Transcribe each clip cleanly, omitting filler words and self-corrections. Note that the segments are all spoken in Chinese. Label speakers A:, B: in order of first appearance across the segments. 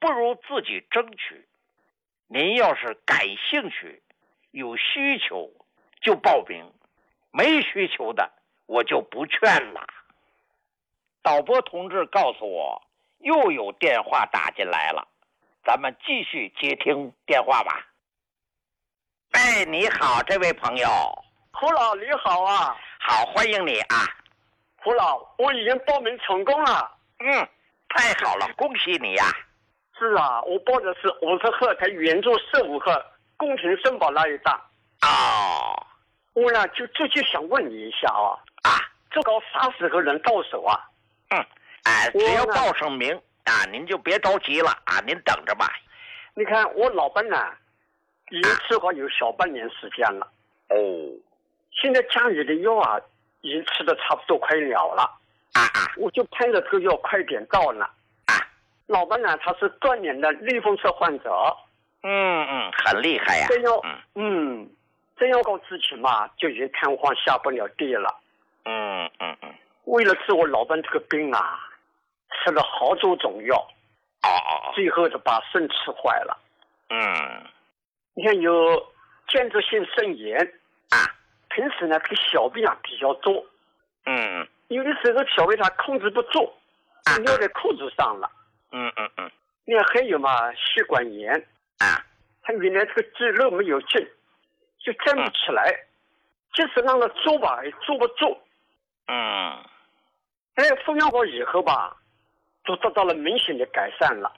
A: 不如自己争取。您要是感兴趣，有需求就报名，没需求的我就不劝了。导播同志告诉我又有电话打进来了，咱们继续接听电话吧。哎，你好，这位朋友。
B: 胡老你好啊。
A: 好，欢迎你啊。
B: 胡老，我已经报名成功了。
A: 太好了，恭喜你呀。
B: 是啊，我报的是50赫才援助15赫宫廷圣堡那一档。
A: 哦。
B: 我呢就想问你一下这个啥时候能到手啊？
A: 只要报上名您就别着急了您等着吧。
B: 你看我老伴呢已经吃好有小半年时间了。现在家里的药已经吃的差不多快了了。我就盼着这个药快点到呢。老伴呢他是断年的类风湿患者。
A: 很厉害呀。
B: 这药膏之前嘛就已经瘫痪下不了地了。为了治我老伴这个病吃了好多种药。最后就把肾吃坏了。你看有间质性肾炎平时呢这个小便比较多。有的时候小便他控制不住，尿在裤子上了。你看还有嘛血管炎他原来这个肌肉没有劲，就站不起来，就是让他坐吧也坐不住。服药过以后吧都得到了明显的改善了。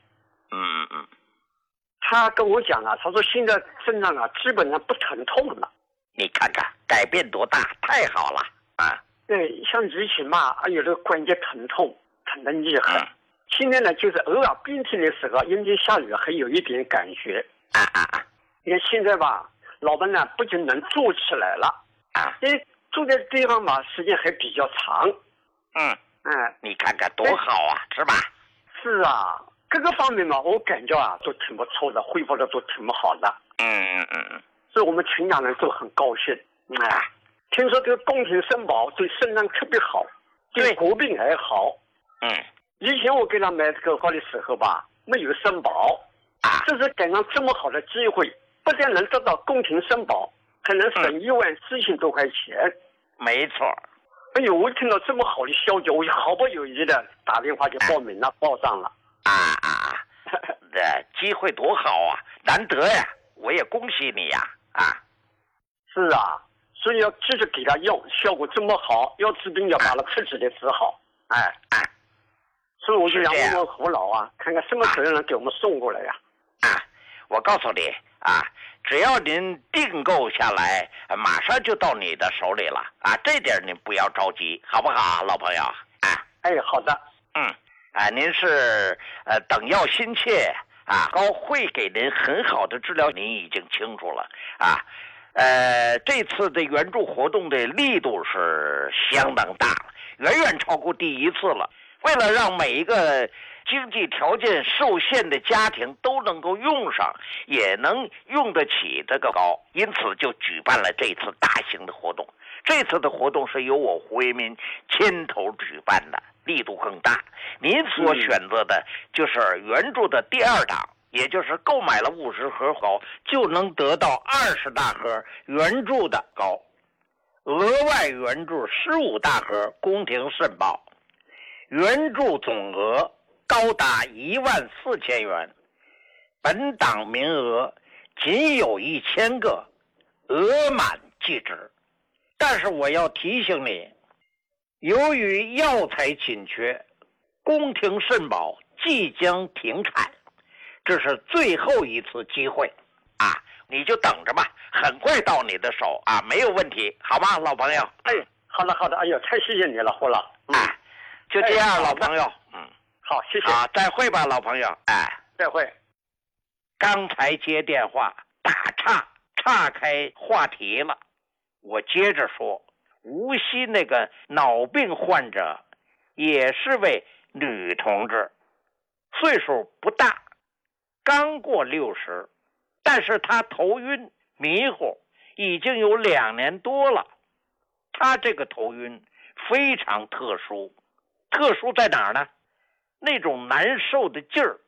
B: 他跟我讲他说现在身上基本上不疼痛了。
A: 你看看改变多大，太好了
B: 对，像以前嘛有这个关节疼痛疼得厉害。现在呢就是偶尔冰天的时候阴天下雨还有一点感觉。你看现在吧老伴呢不仅能坐起来了坐在地方嘛时间还比较长。
A: 你看看多好是吧？
B: 是啊，各个方面嘛我感觉都挺不错的，恢复的都挺好的。所以我们全家人都很高兴。听说这个宫廷圣堡对肾脏特别好，对国病还好。以前我给他买这个药的时候吧没有圣堡，这是赶上这么好的机会，不但能得到宫廷圣堡，还能省14000多块钱。
A: 没错。
B: 哎呦，我听到这么好的消息，我毫不犹豫的打电话就报名了，报上了。
A: 这机会多好难得呀，我也恭喜你呀。
B: 是啊，所以要继续给他用，效果这么好，要治病要把它彻底的治好。所以我就想问问胡老看看什么时候能给我们送过来呀？
A: 我告诉你只要您订购下来，马上就到你的手里了这点您不要着急，好不好，老朋友？
B: 好的。
A: 您是等药心切高会给您很好的治疗，您已经清楚了这次的援助活动的力度是相当大了，远远超过第一次了。为了让每一个经济条件受限的家庭都能够用上，也能用得起这个膏，因此就举办了这次大型的活动。这次的活动是由我胡为民牵头举办的，力度更大。您所选择的就是援助的第2档，也就是购买了50盒膏就能得到20大盒援助的膏，额外援助15大盒宫廷肾宝，援助总额高达14000元。本档名额仅有1000个，额满即止。但是我要提醒你，由于药材紧缺，宫廷肾宝即将停产，这是最后一次机会你就等着吧，很快到你的手没有问题，好吗，老朋友？
B: 好的好的，哎呦，太谢谢你了，胡老。
A: 就这样，老朋友。
B: 好，谢谢。
A: 再会吧，老朋友。
B: 再会。
A: 刚才接电话打岔开话题了，我接着说，无锡那个脑病患者也是位女同志，岁数不大，刚过60，但是她头晕迷糊已经有2年多了。她这个头晕非常特殊，特殊在哪儿呢？那种难受的劲儿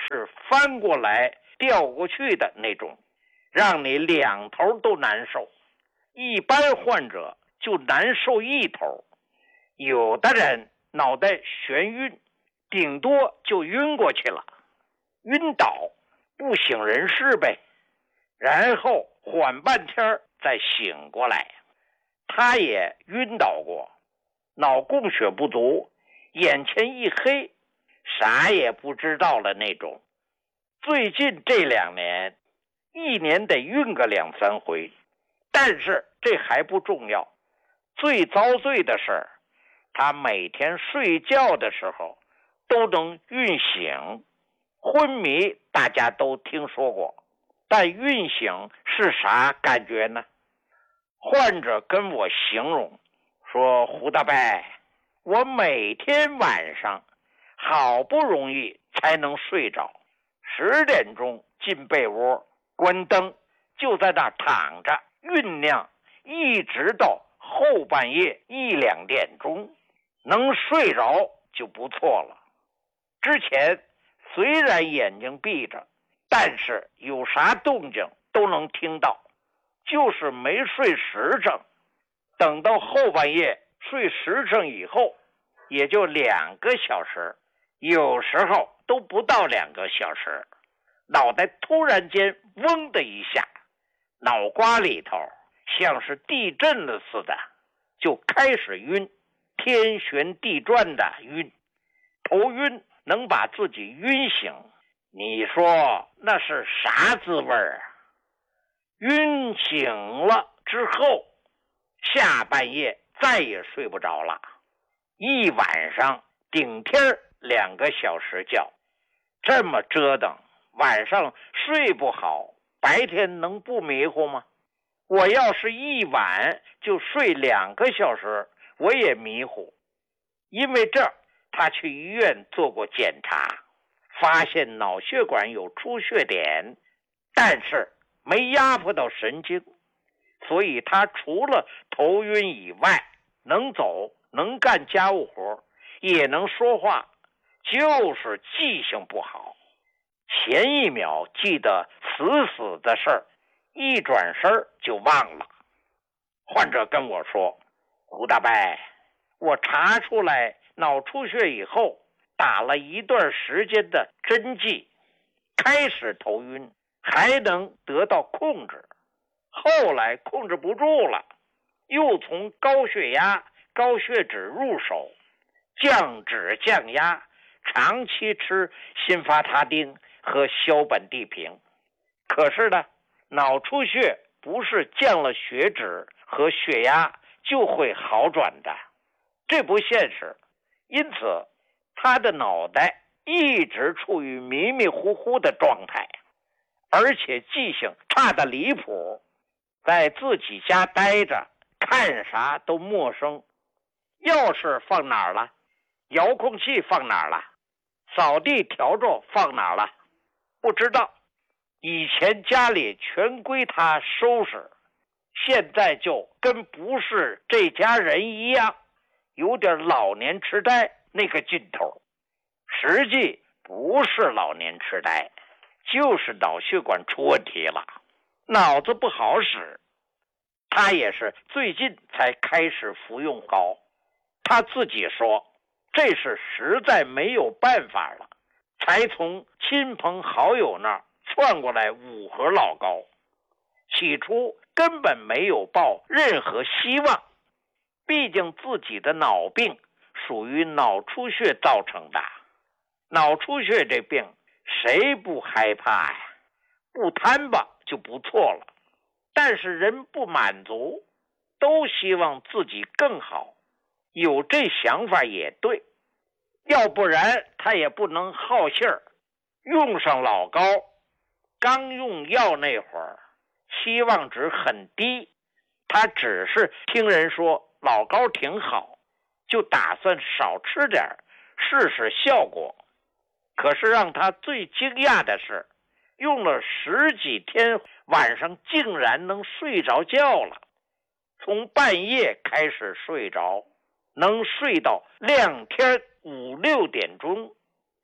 A: 是翻过来调过去的那种，让你两头都难受。一般患者就难受一头，有的人脑袋眩晕，顶多就晕过去了，晕倒不省人事呗，然后缓半天再醒过来。他也晕倒过，脑供血不足，眼前一黑，啥也不知道了那种。最近这2年，一年得晕个2、3回，但是这还不重要。最遭罪的是，他每天睡觉的时候都能晕醒。昏迷大家都听说过，但晕醒是啥感觉呢？患者跟我形容说，胡大伯，我每天晚上好不容易才能睡着，10点钟进被窝，关灯，就在那躺着酝酿，一直到后半夜1、2点钟，能睡着就不错了。之前虽然眼睛闭着，但是有啥动静都能听到，就是没睡实诚。等到后半夜睡实诚以后，也就2个小时，有时候都不到2个小时，脑袋突然间嗡的一下，脑瓜里头像是地震了似的，就开始晕，天旋地转的晕，头晕能把自己晕醒。你说那是啥滋味啊？晕醒了之后，下半夜再也睡不着了，一晚上顶天2个小时觉，这么折腾，晚上睡不好，白天能不迷糊吗？我要是一晚就睡2个小时，我也迷糊。因为这，他去医院做过检查，发现脑血管有出血点，但是没压迫到神经，所以他除了头晕以外，能走，能干家务活，也能说话，就是记性不好。前一秒记得死死的事儿，一转身就忘了。患者跟我说，胡大伯，我查出来脑出血以后，打了一段时间的针剂，开始头晕，还能得到控制，后来控制不住了，又从高血压、高血脂入手，降脂降压，长期吃辛伐他汀和硝苯地平。可是呢，脑出血不是降了血脂和血压就会好转的，这不现实。因此他的脑袋一直处于迷迷糊糊的状态，而且记性差得离谱，在自己家待着，看啥都陌生。钥匙放哪儿了？遥控器放哪儿了？扫地笤帚放哪儿了？不知道。以前家里全归他收拾，现在就跟不是这家人一样，有点老年痴呆那个劲头。实际不是老年痴呆，就是脑血管出问题了，脑子不好使。他也是最近才开始服用膏，他自己说这是实在没有办法了，才从亲朋好友那儿窜过来5盒老膏。起初根本没有抱任何希望，毕竟自己的脑病属于脑出血造成的。脑出血这病谁不害怕呀？不贪吧就不错了，但是人不满足，都希望自己更好，有这想法也对，要不然他也不能好信儿，用上老膏。刚用药那会儿期望值很低，他只是听人说老膏挺好，就打算少吃点试试效果。可是让他最惊讶的是，用了10几天，晚上竟然能睡着觉了，从半夜开始睡着，能睡到亮天5、6点钟，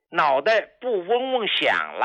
A: 脑袋不嗡嗡响了。